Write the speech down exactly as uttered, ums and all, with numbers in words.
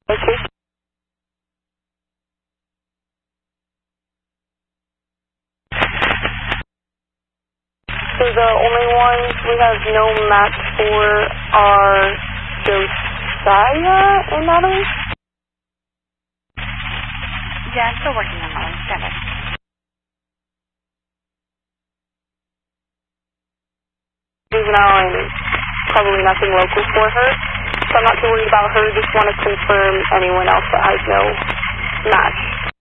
Okay. So the only ones we have no match for are Josiah and Natalie? Yeah, I'm still working on that one. Got it. Juvenile and probably nothing local for her. So I'm not too worried about her. Just want to confirm anyone else that has no match.